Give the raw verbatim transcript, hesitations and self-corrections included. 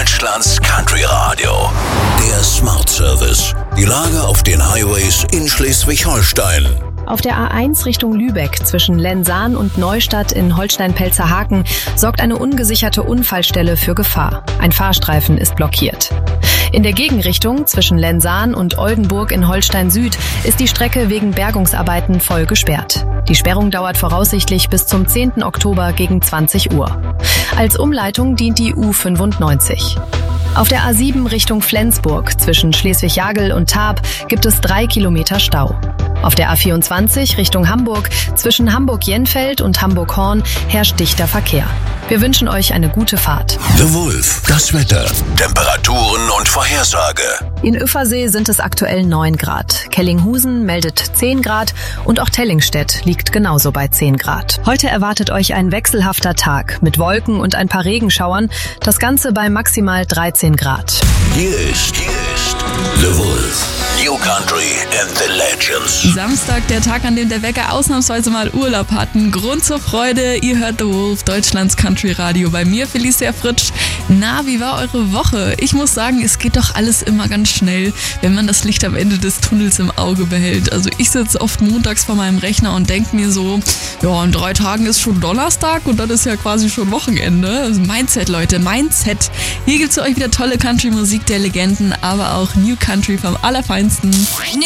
Deutschlands Country Radio. Der Smart Service. Die Lage auf den Highways in Schleswig-Holstein. Auf der A eins Richtung Lübeck zwischen Lensahn und Neustadt in Holstein-Pelzerhaken sorgt eine ungesicherte Unfallstelle für Gefahr. Ein Fahrstreifen ist blockiert. In der Gegenrichtung zwischen Lensahn und Oldenburg in Holstein Süd ist die Strecke wegen Bergungsarbeiten voll gesperrt. Die Sperrung dauert voraussichtlich bis zum zehnten Oktober gegen zwanzig Uhr. Als Umleitung dient die U fünfundneunzig. Auf der A sieben Richtung Flensburg zwischen Schleswig-Jagel und Taab gibt es drei Kilometer Stau. Auf der A vierundzwanzig Richtung Hamburg zwischen Hamburg-Jenfeld und Hamburg-Horn herrscht dichter Verkehr. Wir wünschen euch eine gute Fahrt. The Wolf, das Wetter, Temperaturen und Vorhersage. In Üffersee sind es aktuell neun Grad. Kellinghusen meldet zehn Grad und auch Tellingstedt liegt genauso bei zehn Grad. Heute erwartet euch ein wechselhafter Tag mit Wolken und ein paar Regenschauern. Das Ganze bei maximal dreizehn Grad. Hier ist, hier ist The Wolf. New Country and the Legends. Samstag, der Tag, an dem der Wecker ausnahmsweise mal Urlaub hatten. Grund zur Freude, ihr hört The Wolf, Deutschlands Country Radio. Bei mir, Felicia Fritsch. Na, wie war eure Woche? Ich muss sagen, es geht doch alles immer ganz schnell, wenn man das Licht am Ende des Tunnels im Auge behält. Also ich sitze oft montags vor meinem Rechner und denke mir so, ja, in drei Tagen ist schon Donnerstag und dann ist ja quasi schon Wochenende. Also Mindset, Leute, Mindset. Hier gibt's für euch wieder tolle Country-Musik der Legenden, aber auch New Country vom Allerfeinsten. New